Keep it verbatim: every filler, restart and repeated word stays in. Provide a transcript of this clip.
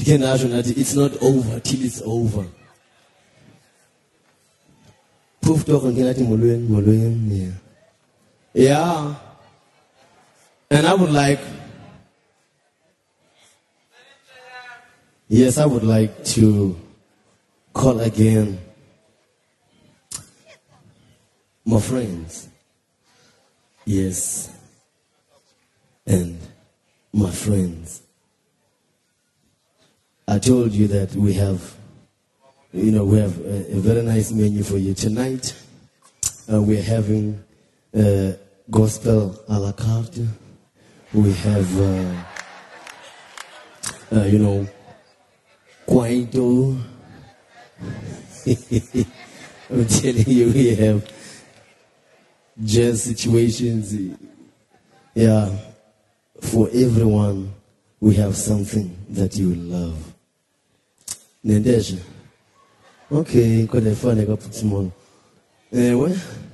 It's not over till it's over. Proof talk and get yeah. Yeah. And I would like, yes, I would like to call again my friends. Yes. And my friends. I told you that we have, you know, we have a, a very nice menu for you tonight. Uh, we're having uh, gospel a la carte. We have, uh, uh, you know, Kwaito. I'm telling you, we have jazz situations. Yeah, for everyone, we have something that you love. Nendeja. Okay, got a fun, I got put some on. Anyway.